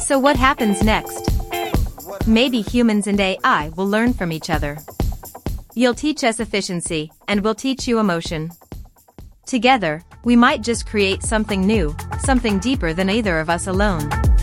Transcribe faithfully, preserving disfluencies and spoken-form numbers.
So what happens next? Maybe humans and A I will learn from each other. You'll teach us efficiency, and we'll teach you emotion. Together, we might just create something new, something deeper than either of us alone.